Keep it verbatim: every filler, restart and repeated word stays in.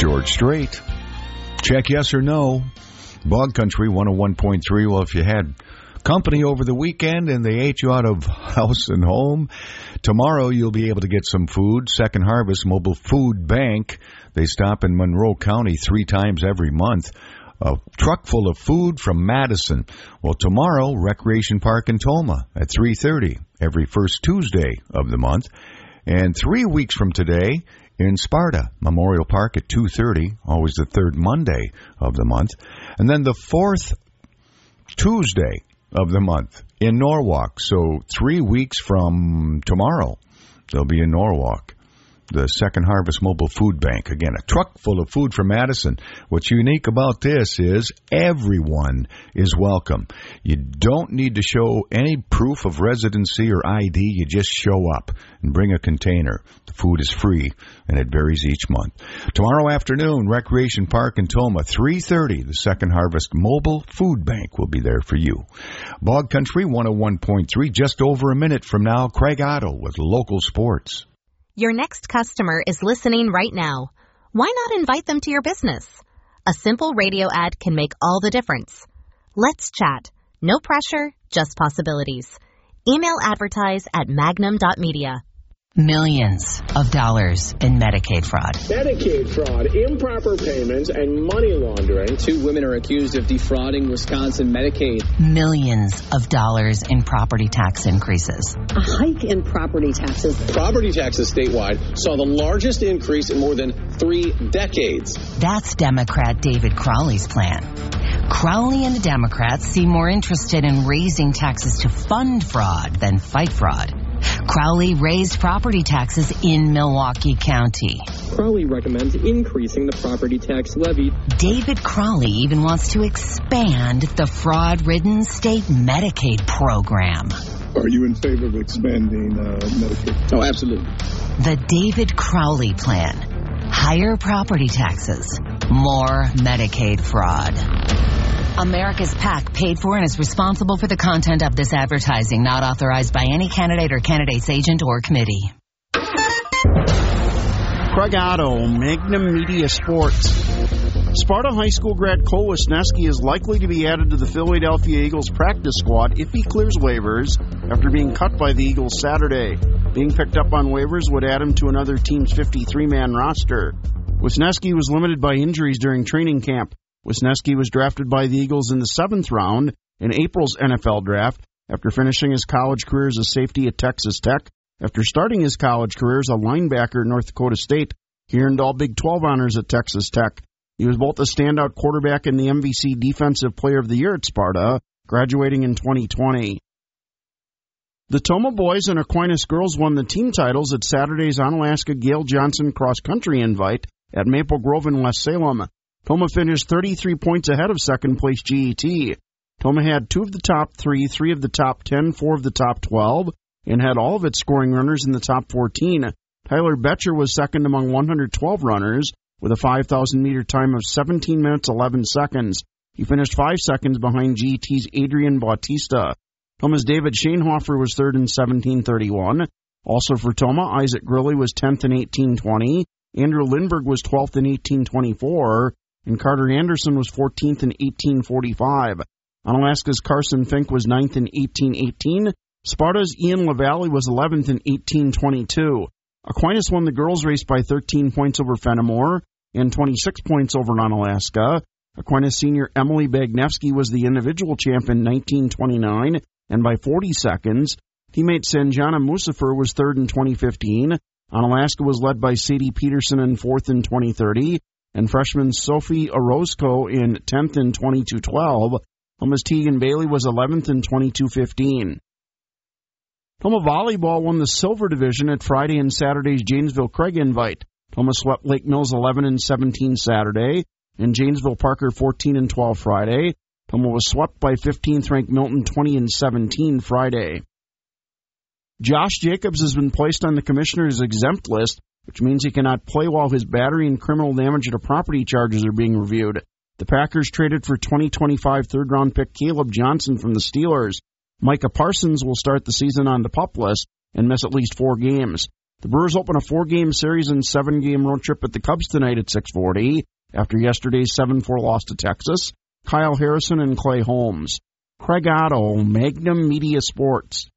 George Strait. Check yes or no. Bog Country one oh one point three. Well, if you had company over the weekend and they ate you out of house and home, tomorrow you'll be able to get some food. Second Harvest Mobile Food Bank. They stop in Monroe County three times every month. A truck full of food from Madison. Well, tomorrow, Recreation Park in Toma at three thirty, every first Tuesday of the month. And three weeks from today, in Sparta, Memorial Park at two thirty, always the third Monday of the month. And then the fourth Tuesday of the month in Norwalk. So three weeks from tomorrow, they'll be in Norwalk. The Second Harvest Mobile Food Bank. Again, a truck full of food from Madison. What's unique about this is everyone is welcome. You don't need to show any proof of residency or I D. You just show up and bring a container. The food is free, and it varies each month. Tomorrow afternoon, Recreation Park in Toma, three thirty, the Second Harvest Mobile Food Bank will be there for you. Bog Country one oh one point three, just over a minute from now, Craig Otto with local sports. Your next customer is listening right now. Why not invite them to your business? A simple radio ad can make all the difference. Let's chat. No pressure, just possibilities. Email advertise at magnum dot media. Millions of dollars in Medicaid fraud. Medicaid fraud, improper payments, and money laundering. Two women are accused of defrauding Wisconsin Medicaid. Millions of dollars in property tax increases. A hike in property taxes. Property taxes statewide saw the largest increase in more than three decades. That's Democrat David Crowley's plan. Crowley and the Democrats seem more interested in raising taxes to fund fraud than fight fraud. Crowley raised property taxes in Milwaukee County. Crowley recommends increasing the property tax levy. David Crowley even wants to expand the fraud-ridden state Medicaid program. Are you in favor of expanding uh, Medicaid? Oh, absolutely. The David Crowley plan. Higher property taxes. More Medicaid fraud. America's PAC paid for and is responsible for the content of this advertising, not authorized by any candidate or candidate's agent or committee. Craig Otto, Magnum Media Sports. Sparta High School grad Cole Wisniewski is likely to be added to the Philadelphia Eagles practice squad if he clears waivers after being cut by the Eagles Saturday. Being picked up on waivers would add him to another team's fifty-three man roster. Wisniewski was limited by injuries during training camp. Wisniewski was drafted by the Eagles in the seventh round in April's N F L draft after finishing his college career as a safety at Texas Tech. After starting his college career as a linebacker at North Dakota State, he earned all Big twelve honors at Texas Tech. He was both a standout quarterback and the M V C Defensive Player of the Year at Sparta, graduating in twenty twenty. The Toma boys and Aquinas girls won the team titles at Saturday's Onalaska Gail Johnson Cross Country Invite at Maple Grove in West Salem. Toma finished thirty-three points ahead of second-place G E T. Toma had two of the top three, three of the top ten, four of the top twelve, and had all of its scoring runners in the top fourteen. Tyler Betcher was second among one hundred twelve runners with a five thousand meter time of seventeen minutes, eleven seconds. He finished five seconds behind G E T's Adrian Bautista. Toma's David Schoenhofer was third in seventeen thirty-one. Also for Toma, Isaac Gurley was tenth in eighteen twenty. Andrew Lindbergh was twelfth in eighteen twenty-four. And Carter Anderson was fourteenth in eighteen forty-five. Onalaska's Carson Fink was ninth in eighteen eighteen. Sparta's Ian LaValle was eleventh in eighteen twenty-two. Aquinas won the girls' race by thirteen points over Fenimore and twenty-six points over Onalaska. Aquinas senior Emily Bagnevsky was the individual champ in nineteen twenty-nine and by forty seconds. Teammate Sanjana Musafer was third in twenty fifteen. Onalaska was led by Sadie Peterson in fourth in twenty thirty. And freshman Sophie Orozco in tenth in twenty-two twelve. Toma's Tegan Bailey was eleventh in twenty-two fifteen. Toma Volleyball won the silver division at Friday and Saturday's Janesville Craig Invite. Toma swept Lake Mills eleven and seventeen Saturday, and Janesville Parker fourteen and twelve Friday. Toma was swept by fifteenth-ranked Milton twenty and seventeen Friday. Josh Jacobs has been placed on the commissioner's exempt list, which means he cannot play while his battery and criminal damage to property charges are being reviewed. The Packers traded for twenty twenty-five third-round pick Caleb Johnson from the Steelers. Micah Parsons will start the season on the PUP list and miss at least four games. The Brewers open a four-game series and seven-game road trip at the Cubs tonight at six forty after yesterday's seven four loss to Texas. Kyle Harrison and Clay Holmes. Craig Otto, Magnum Media Sports.